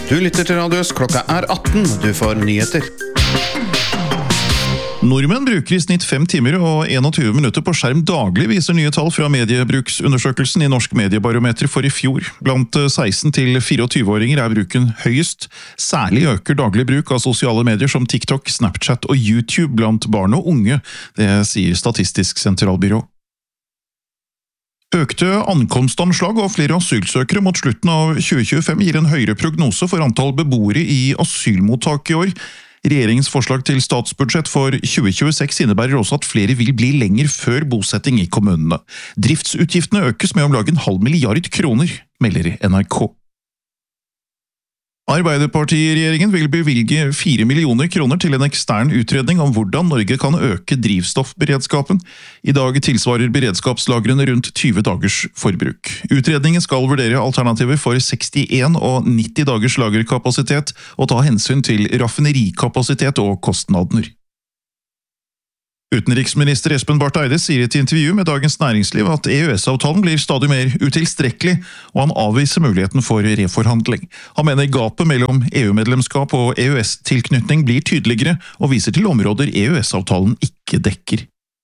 Du lytter til Radio Øst, klokka 18, du får nyheter. Nordmenn bruker i snitt 5 timer og 21 minutter på skjerm daglig, viser nye tall fra mediebruksundersøkelsen i Norsk Mediebarometer for i fjor. Blant 16- til 24-åringer er bruken høyest. Særlig øker daglig bruk av sosiale medier som TikTok, Snapchat og YouTube blant barn og unge, det sier Statistisk sentralbyrå. Økte ankomstanslag og flere asylsøkere mot slutten av 2025 gir en høyere prognose for antall beboere i asylmottak i år. Regjeringens forslag til statsbudsjett for 2026 innebærer også at flere vil bli lenger før bosetting i kommunene. Driftsutgiftene økes med om lag 0,5 milliard kroner, melder NRK. Arbeiderpartiregjeringen vil bevilge 4 millioner kroner til en ekstern utredning om hvordan Norge kan øke drivstoffberedskapen. I dag tilsvarer beredskapslagrene rundt 20 dagers forbruk. Utredningen skal vurdere alternativer for 61 og 90 dagers lagerkapasitet og ta hensyn til raffinerikapasitet og kostnader. Utenriksminister Espen Barth Eide sier i et intervju med Dagens Næringsliv at EØS-avtalen blir stadig mer utilstrekkelig, og han avviser muligheten for reforhandling. Han mener gapet mellom EU-medlemskap og EØS-tilknytning blir tydeligere, og viser til områder EØS-avtalen ikke dekker.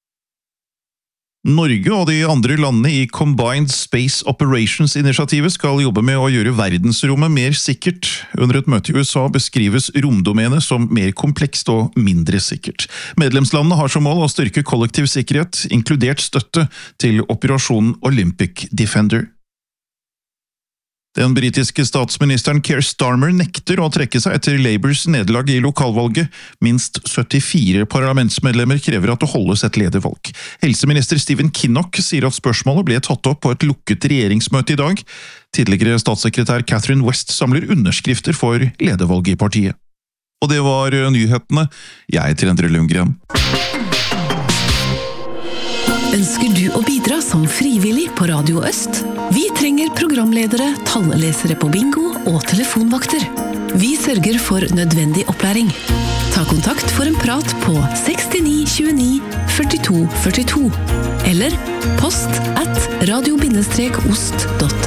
Norge og de andre landene i Combined Space Operations-initiativet skal jobbe med å gjøre verdensrommet mer sikkert. Under et møte i USA beskrives romdomenet som mer komplekst og mindre sikkert. Medlemslandene har som mål å styrke kollektiv sikkerhet, inkludert støtte til operasjonen Olympic Defender. Den britiske statsministeren Keir Starmer nekter å trekke seg etter Labours nederlag i lokalvalget. Minst 74 parlamentsmedlemmer krever at det holdes et ledervalg. Helseminister Stephen Kinnock sier at spørsmålet ble tatt opp på et lukket regjeringsmøte i dag. Tidligere statssekretær Catherine West samler underskrifter for ledervalget i partiet. Og det var nyhetene. Jeg heter Endre Lundgren. Ønsker du å bidra som frivillig på Radio Øst? Vi trenger programledere, tallesere på bingo og telefonvakter. Vi sørger for nødvendig opplæring. Ta kontakt for en prat på 69 29 42 42 eller post@radio-ost.no.